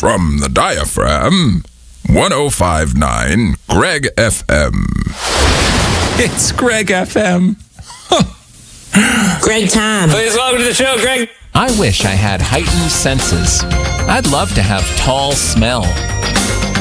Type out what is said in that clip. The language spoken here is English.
from the diaphragm, 105.9 Greg FM. It's Greg FM. Greg time. Please welcome to the show, Greg. I wish I had heightened senses. I'd love to have tall smell.